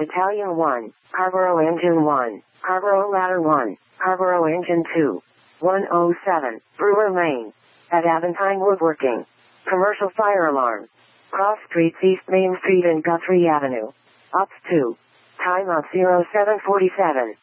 Battalion 1, Harborough Engine 1, Harborough Ladder 1, Harborough Engine 2. 107, Brewer Lane. At Aventine Woodworking. Commercial fire alarm. Cross Streets East Main Street and Guthrie Avenue. Ops 2. Time of 0747.